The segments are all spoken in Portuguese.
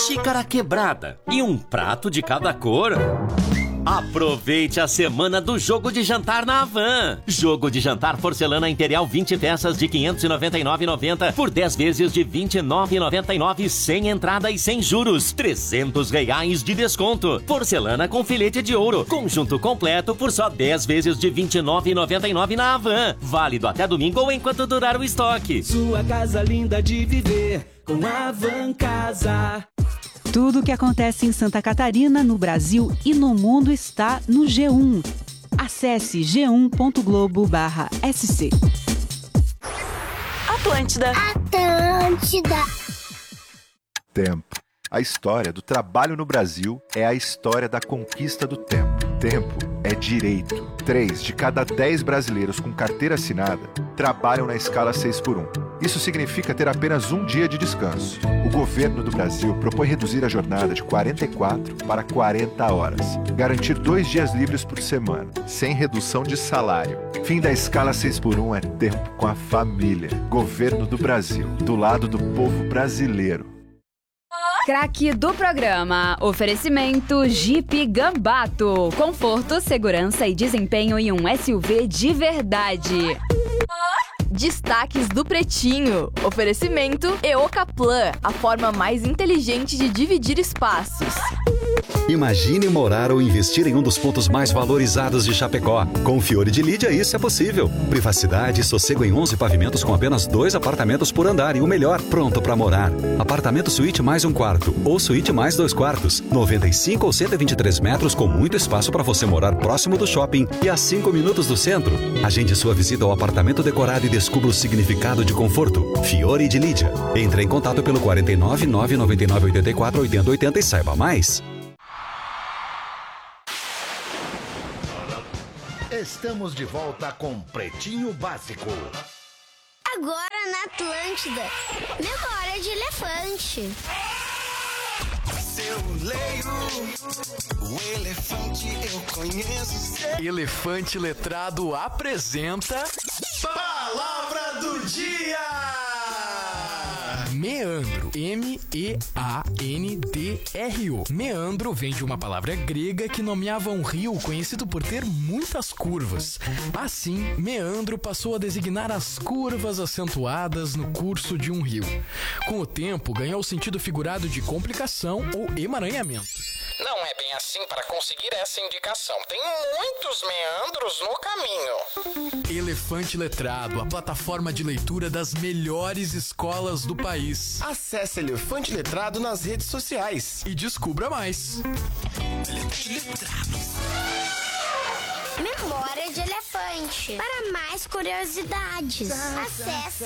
xícara quebrada e um prato de cada cor. Aproveite a semana do jogo de jantar na Havan. Jogo de jantar porcelana Imperial 20 peças de R$ 599,90 por 10 vezes de R$ 29,99 sem entrada e sem juros. R$ 300 de desconto. Porcelana com filete de ouro. Conjunto completo por só 10 vezes de R$ 29,99 na Havan. Válido até domingo ou enquanto durar o estoque. Sua casa linda de viver com a Havan Casa. Tudo o que acontece em Santa Catarina, no Brasil e no mundo está no G1. Acesse g1.globo/sc. Atlântida. Tempo. A história do trabalho no Brasil é a história da conquista do tempo. Tempo é direito. 3 de cada 10 brasileiros com carteira assinada trabalham na escala 6x1. Isso significa ter apenas um dia de descanso. O governo do Brasil propõe reduzir a jornada de 44 para 40 horas. Garantir 2 dias livres por semana, sem redução de salário. Fim da escala 6x1 é tempo com a família. Governo do Brasil, do lado do povo brasileiro. Craque do programa. Oferecimento Jeep Gambato. Conforto, segurança e desempenho em um SUV de verdade. Destaques do Pretinho. Oferecimento Eocaplan, a forma mais inteligente de dividir espaços. Imagine morar ou investir em um dos pontos mais valorizados de Chapecó. Com Fiore de Lídia, isso é possível. Privacidade e sossego em 11 pavimentos com apenas 2 apartamentos por andar e o melhor, pronto para morar. Apartamento suíte mais um quarto ou suíte mais 2 quartos. 95 ou 123 metros com muito espaço para você morar próximo do shopping e a 5 minutos do centro. Agende sua visita ao apartamento decorado e descubra o significado de conforto. Fiore de Lídia. Entre em contato pelo 49 999 84 80 80 e saiba mais. Estamos de volta com Pretinho Básico. Agora na Atlântida, memória de elefante. Seu leio, o elefante eu conheço. Elefante Letrado apresenta Palavra do Dia. Meandro. M-E-A-N-D-R-O. Meandro vem de uma palavra grega que nomeava um rio conhecido por ter muitas curvas. Assim, meandro passou a designar as curvas acentuadas no curso de um rio. Com o tempo, ganhou o sentido figurado de complicação ou emaranhamento. Não é bem assim para conseguir essa indicação. Tem muitos meandros no caminho. Elefante Letrado, a plataforma de leitura das melhores escolas do país. Acesse Elefante Letrado nas redes sociais e descubra mais. Memória de elefante. Para mais curiosidades, acesse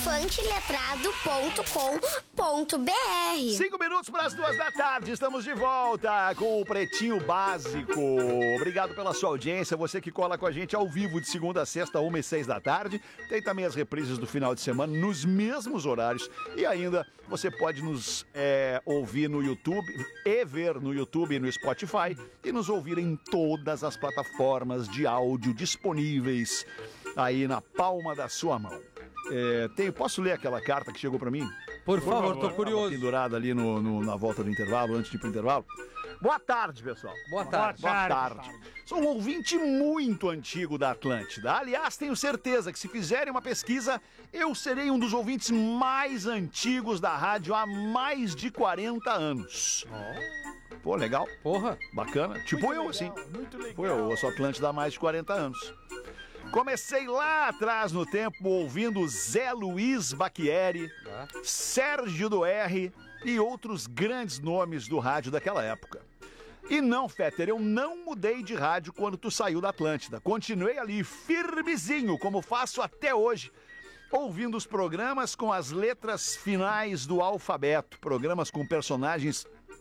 elefanteletrado.com.br. 5 minutos para as 2 da tarde, estamos de volta com o Pretinho Básico. Obrigado pela sua audiência, você que cola com a gente ao vivo de segunda a sexta, 1 e 6 da tarde. Tem também as reprises do final de semana nos mesmos horários. E ainda você pode nos ouvir no YouTube e ver no YouTube e no Spotify e nos ouvir em todas as plataformas de áudio disponíveis aí na palma da sua mão. Posso ler aquela carta que chegou pra mim? Por favor, tô curioso. Pendurada ali na volta do intervalo, antes de ir pro intervalo. Boa tarde, pessoal. Boa tarde. Boa tarde. Sou um ouvinte muito antigo da Atlântida. Aliás, tenho certeza que se fizerem uma pesquisa, eu serei um dos ouvintes mais antigos da rádio há mais de 40 anos. Pô, legal. Porra. Bacana. Tipo eu, assim. Muito legal. Pô, eu sou Atlântida há mais de 40 anos. Comecei lá atrás no tempo ouvindo Zé Luiz Bacchieri, Sérgio do R e outros grandes nomes do rádio daquela época. E não, Fetter, eu não mudei de rádio quando tu saiu da Atlântida. Continuei ali, firmezinho, como faço até hoje, ouvindo os programas com as letras finais do alfabeto, programas com personagens...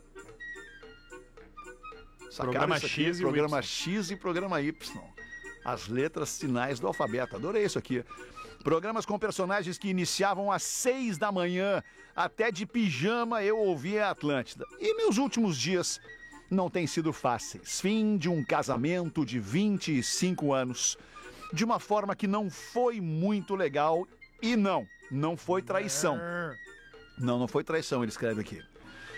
Programa X e programa X e programa Y. As letras finais do alfabeto. Adorei isso aqui. Programas com personagens que iniciavam às 6 da manhã. Até de pijama eu ouvia a Atlântida. E meus últimos dias não têm sido fáceis. Fim de um casamento de 25 anos. De uma forma que não foi muito legal. E não foi traição. Não foi traição, ele escreve aqui.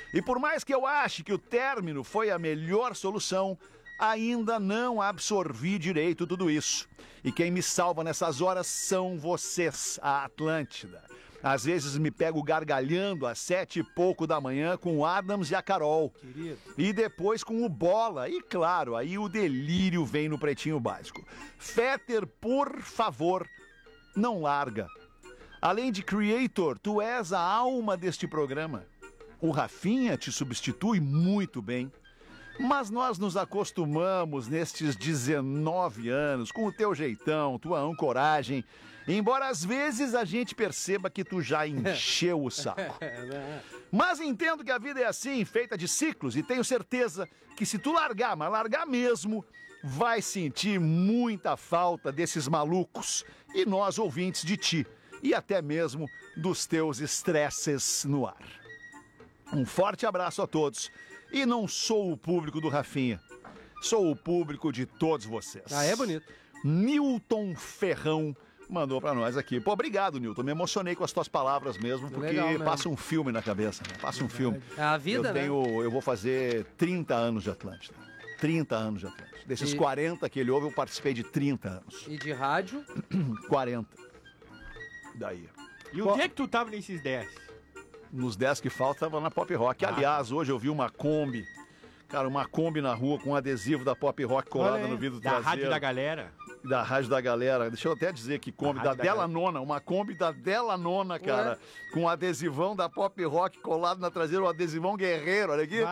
E por mais que eu ache que o término foi a melhor solução, ainda não absorvi direito tudo isso. E quem me salva nessas horas são vocês, a Atlântida. Às vezes me pego gargalhando às 7 e pouco da manhã com o Adams e a Carol. Querido. E depois com o Bola. E claro, aí o delírio vem no Pretinho Básico. Fetter, por favor, não larga. Além de creator, tu és a alma deste programa. O Rafinha te substitui muito bem. Mas nós nos acostumamos nestes 19 anos, com o teu jeitão, tua ancoragem, embora às vezes a gente perceba que tu já encheu o saco. Mas entendo que a vida é assim, feita de ciclos, e tenho certeza que se tu largar, mas largar mesmo, vai sentir muita falta desses malucos e nós ouvintes de ti, e até mesmo dos teus estresses no ar. Um forte abraço a todos. E não sou o público do Rafinha, sou o público de todos vocês. Ah, é bonito. Nilton Ferrão mandou pra nós aqui. Pô, obrigado, Nilton. Me emocionei com as tuas palavras mesmo, porque Legal, passa um filme na cabeça, né? Passa um filme. É a vida, Eu vou fazer 30 anos de Atlântida. 30 anos de Atlântida. Desses 40 que ele ouve, eu participei de 30 anos. E de rádio? 40. Daí. E onde é que tu tava nesses 10? Nos 10 que faltam, tava na Pop Rock. Aliás, hoje eu vi uma Kombi. Cara, uma Kombi na rua com um adesivo da Pop Rock colada no vidro traseiro. Da Rádio da Galera. Da Rádio da Galera. Deixa eu até dizer que Kombi da Della Nona. Uma Kombi da Della Nona, cara. Com um adesivão da Pop Rock colado na traseira. Um adesivão guerreiro, olha aqui.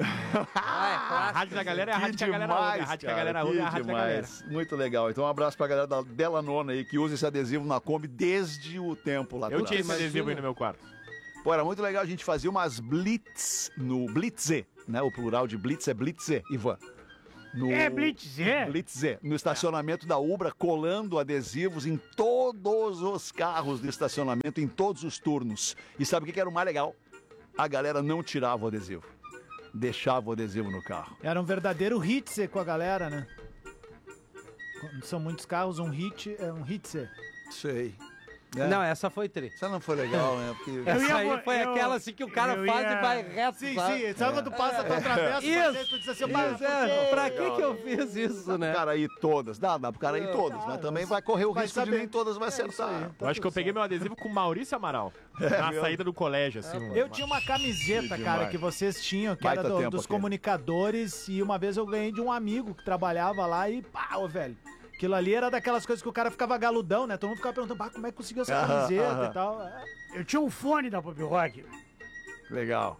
A Rádio da Galera é a Rádio que a Galera ouve. A Rádio que a Galera ouve é a Rádio da Galera. Muito legal. Então um abraço pra galera da Della Nona aí, que usa esse adesivo na Kombi desde o tempo lá. Eu tinha esse adesivo aí no meu quarto. Pô, era muito legal, a gente fazia umas blitz no Blitze, né? O plural de blitz é blitze, Ivan. Blitze? Blitze. No estacionamento da Ubra, colando adesivos em todos os carros de estacionamento, em todos os turnos. E sabe o que era o mais legal? A galera não tirava o adesivo. Deixava o adesivo no carro. Era um verdadeiro hitze com a galera, né? Quando são muitos carros, um hit é um hitze. Sei. Não, essa foi tri. Essa não foi legal, né? Porque... Essa aí foi aquela assim que o cara faz e vai reto. Sim, sim. Sabe quando passa a tua travessa? Isso. Tu diz assim, Pra que eu fiz isso, né? O cara ir todas. Dá pro cara ir todas. Mas também vai correr o risco de nem todas vai acertar. Eu acho que eu peguei meu adesivo com o Maurício Amaral. Na saída do colégio, assim. Eu tinha uma camiseta, cara, que vocês tinham, que era dos comunicadores. E uma vez eu ganhei de um amigo que trabalhava lá e pau, velho. Aquilo ali era daquelas coisas que o cara ficava galudão, né? Todo mundo ficava perguntando, como é que conseguiu essa camiseta e tal. Eu tinha um fone da Pop Rock. Legal.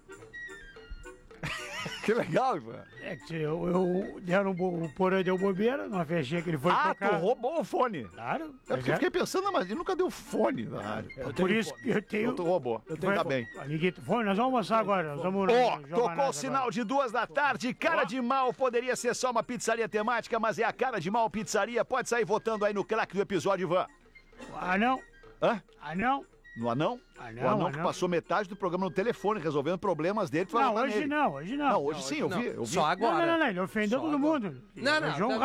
Que legal, Ivan. É que eu deram o porão deu bobeira, numa festinha que ele foi tocar. Tu roubou o fone. Claro. É porque eu fiquei pensando, mas ele nunca deu fone na rádio. Por isso que eu tenho... Então tu roubou. Tá bem. Amiguito, fone, nós vamos almoçar agora. Nós vamos tocou o sinal de 2 da tarde. Cara de Mal poderia ser só uma pizzaria temática, mas é a Cara de Mal Pizzaria. Pode sair votando aí no craque do episódio, Ivan. Anão. Hã? Anão. No Anão? O Anão que passou metade do programa no telefone, resolvendo problemas dele. Não, hoje não. Não, hoje sim, eu vi. Só agora. Não, ele ofendeu todo mundo. Não.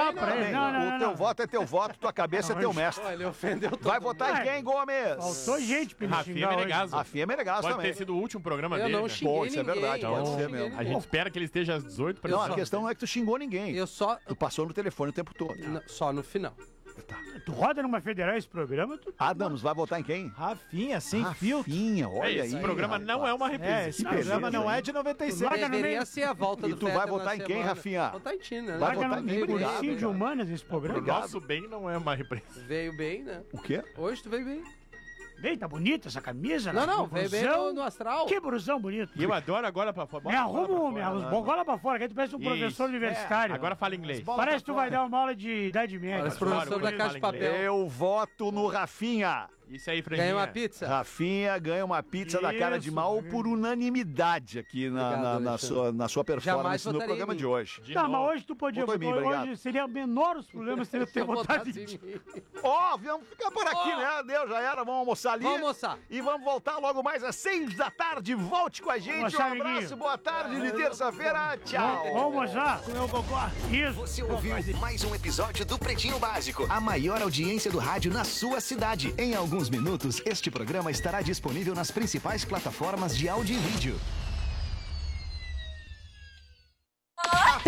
O teu voto é teu voto, tua cabeça é teu mestre. Ele ofendeu todo mundo. Vai votar em quem, Gomes? Faltou gente pra ele Rafinha xingar Menegaso. Rafinha Menegaso também. Pode ter sido o último programa dele. Eu não xinguei isso é verdade, pode ser mesmo. A gente espera que ele esteja às 18 para Não, a questão não é que tu xingou ninguém. Tu passou no telefone o tempo todo. Só no final. Tu roda numa federal esse programa? Adams, vai votar em quem? Rafinha, sem filtro. Rafinha, olha esse aí. programa não é uma reprise. Esse programa não é de 96. Deveria ser a volta do E tu vai votar em quem, Rafinha? Votar em ti, né? Vai votar em mim, obrigado. Cursinho de humanas esse programa. O nosso bem não é uma reprise. Veio bem, né? O quê? Hoje tu veio bem. Bem, tá bonita essa camisa? Não, veio bem no astral. Que brusão bonito. E eu adoro agora pra fora. Me arruma, bola pra fora, que aí tu parece um professor universitário. Agora fala inglês. Parece que tu vai dar uma aula de Idade Média. Parece professor da Casa de Papel. Eu voto no Rafinha. Isso aí, Franjinha. Ganha uma pizza. Rafinha ganha uma pizza da Cara de Mal por unanimidade aqui na sua performance no programa de hoje. Tá, mas hoje tu podia votar. Hoje seria menor os problemas se eu ter votado em mim. Vamos ficar por aqui, né? Deus, já era, vamos almoçar ali. Vamos almoçar. E vamos voltar logo mais às 6 da tarde. Volte com a gente. Um abraço, boa tarde de terça-feira. Tchau. Vamos almoçar, comer um cocô. Isso. Você ouviu mais um episódio do Pretinho Básico, a maior audiência do rádio na sua cidade. Em alguns minutos, este programa estará disponível nas principais plataformas de áudio e vídeo.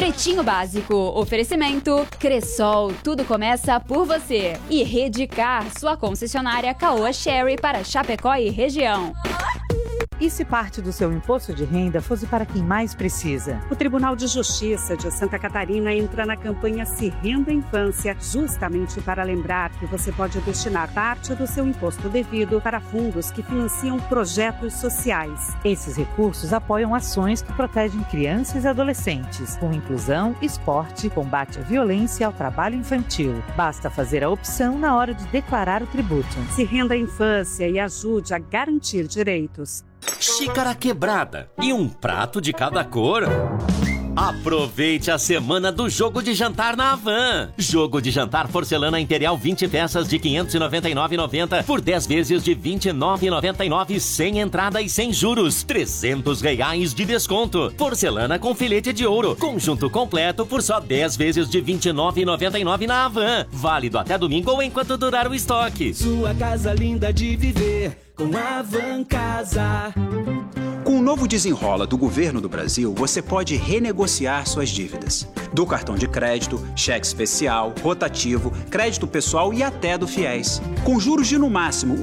Pretinho Básico, oferecimento Cressol, tudo começa por você. E Redcar, sua concessionária Caoa Sherry para Chapecó e região. E se parte do seu imposto de renda fosse para quem mais precisa? O Tribunal de Justiça de Santa Catarina entra na campanha Se Renda Infância, justamente para lembrar que você pode destinar parte do seu imposto devido para fundos que financiam projetos sociais. Esses recursos apoiam ações que protegem crianças e adolescentes, com inclusão, esporte, combate à violência e ao trabalho infantil. Basta fazer a opção na hora de declarar o tributo. Se renda à infância e ajude a garantir direitos. Xícara quebrada e um prato de cada cor. Aproveite a semana do jogo de jantar na Havan. Jogo de jantar porcelana Imperial 20 peças de R$ 599,90 por 10 vezes de R$ 29,99 sem entrada e sem juros. R$ 300 de desconto. Porcelana com filete de ouro. Conjunto completo por só 10 vezes de R$ 29,99 na Havan. Válido até domingo ou enquanto durar o estoque. Sua casa linda de viver com a Havan Casa. Com o novo Desenrola do Governo do Brasil, você pode renegociar suas dívidas. Do cartão de crédito, cheque especial, rotativo, crédito pessoal e até do FIES. Com juros de no máximo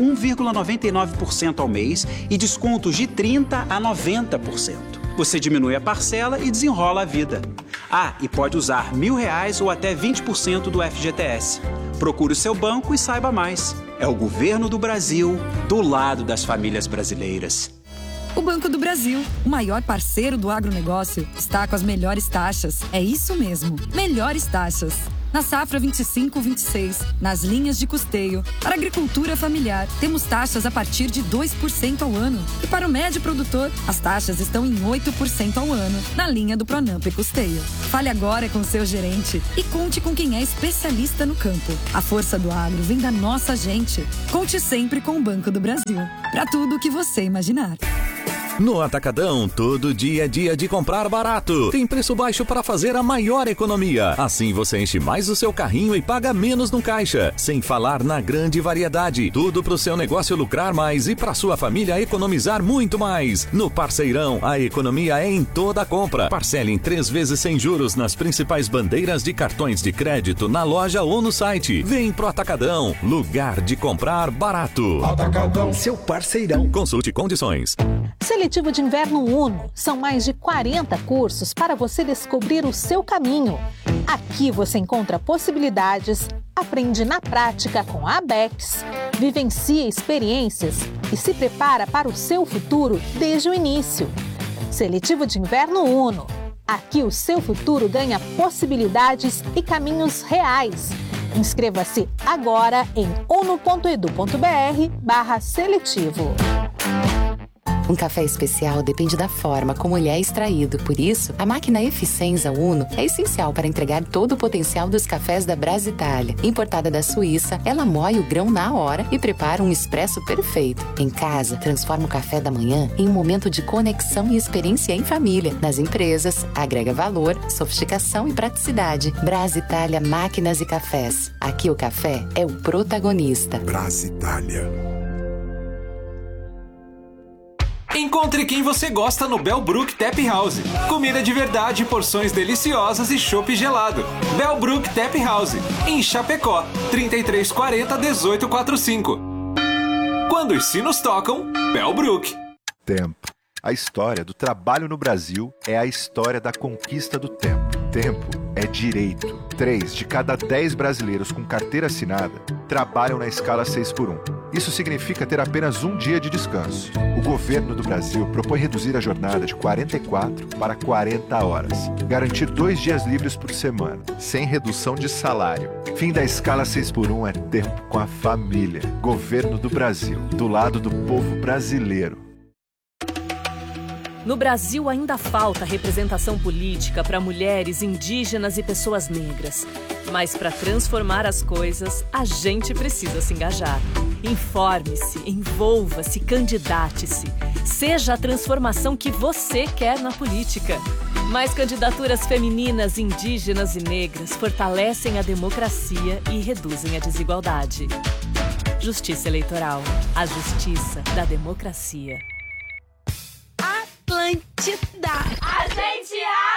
1,99% ao mês e descontos de 30% a 90%. Você diminui a parcela e desenrola a vida. Ah, e pode usar R$1.000 ou até 20% do FGTS. Procure o seu banco e saiba mais. É o Governo do Brasil, do lado das famílias brasileiras. O Banco do Brasil, o maior parceiro do agronegócio, está com as melhores taxas. É isso mesmo, melhores taxas. Na safra 25-26, nas linhas de custeio, para a agricultura familiar, temos taxas a partir de 2% ao ano. E para o médio produtor, as taxas estão em 8% ao ano, na linha do Pronamp e Custeio. Fale agora com o seu gerente e conte com quem é especialista no campo. A força do agro vem da nossa gente. Conte sempre com o Banco do Brasil. Para tudo o que você imaginar. No Atacadão, todo dia é dia de comprar barato. Tem preço baixo para fazer a maior economia. Assim você enche mais o seu carrinho e paga menos no caixa. Sem falar na grande variedade. Tudo para o seu negócio lucrar mais e para sua família economizar muito mais. No Parceirão, a economia é em toda a compra. Parcele em 3 vezes sem juros nas principais bandeiras de cartões de crédito na loja ou no site. Vem pro Atacadão, lugar de comprar barato. Atacadão, seu parceirão. Consulte condições. Seletivo de Inverno Uno. São mais de 40 cursos para você descobrir o seu caminho. Aqui você encontra possibilidades, aprende na prática com a ABEX, vivencia experiências e se prepara para o seu futuro desde o início. Seletivo de Inverno Uno. Aqui o seu futuro ganha possibilidades e caminhos reais. Inscreva-se agora em uno.edu.br/seletivo. Um café especial depende da forma como ele é extraído. Por isso, a máquina Eficienza Uno é essencial para entregar todo o potencial dos cafés da Brasitália. Importada da Suíça, ela moe o grão na hora e prepara um expresso perfeito. Em casa, transforma o café da manhã em um momento de conexão e experiência em família. Nas empresas, agrega valor, sofisticação e praticidade. Brasitália Máquinas e Cafés. Aqui o café é o protagonista. Brasitália. Encontre quem você gosta no Bellbrook Tap House. Comida de verdade, porções deliciosas e chopp gelado. Bellbrook Tap House, em Chapecó, 3340-1845. Quando os sinos tocam, Bellbrook. Tempo. A história do trabalho no Brasil é a história da conquista do tempo. Tempo é direito. 3 de cada 10 brasileiros com carteira assinada trabalham na escala 6x1. Isso significa ter apenas um dia de descanso. O governo do Brasil propõe reduzir a jornada de 44 para 40 horas. Garantir 2 dias livres por semana, sem redução de salário. Fim da escala 6x1 é tempo com a família. Governo do Brasil, do lado do povo brasileiro. No Brasil ainda falta representação política para mulheres, indígenas e pessoas negras. Mas para transformar as coisas, a gente precisa se engajar. Informe-se, envolva-se, candidate-se. Seja a transformação que você quer na política. Mais candidaturas femininas, indígenas e negras fortalecem a democracia e reduzem a desigualdade. Justiça Eleitoral. A justiça da democracia. Atlântida. A gente